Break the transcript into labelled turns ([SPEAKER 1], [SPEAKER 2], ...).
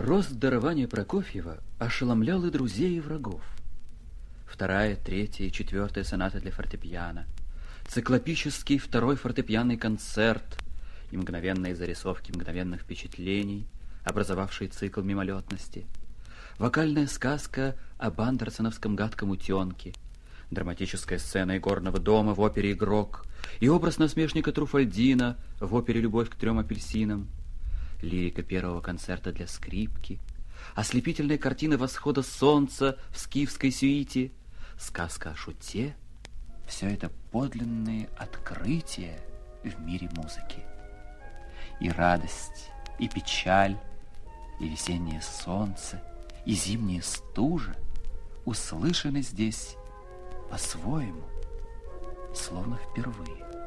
[SPEAKER 1] Рост дарования Прокофьева ошеломлял и друзей, и врагов. Вторая, третья и четвертая сонаты для фортепиано, циклопический второй фортепианный концерт и мгновенные зарисовки мгновенных впечатлений, образовавшие цикл мимолетности, вокальная сказка об андерсоновском гадком утенке, драматическая сцена игорного дома в опере «Игрок» и образ насмешника Труфальдина в опере «Любовь к 3 апельсинам», лирика первого концерта для скрипки, ослепительная картина восхода солнца в скифской сюите, сказка о шуте — все это подлинные открытия в мире музыки. И радость, и печаль, и весеннее солнце, и зимняя стужа услышаны здесь по-своему, словно впервые.